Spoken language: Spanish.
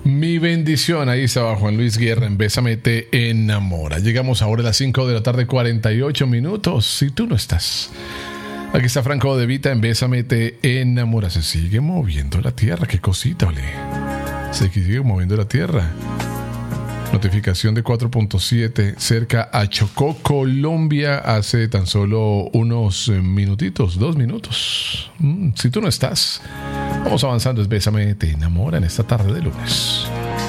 Mi bendición, ahí estaba Juan Luis Guerra en Bésame te enamora. Llegamos ahora a las 5 de la tarde, 48 minutos. Si tú no estás. Aquí está Franco De Vita en Bésame te enamora. Se sigue moviendo la tierra, qué cosita, ole. Se sigue moviendo la tierra. Notificación de 4.7 cerca a Chocó, Colombia, hace tan solo unos minutitos, 2 minutos. Si tú no estás, vamos avanzando. Es Bésame te enamora en esta tarde de lunes.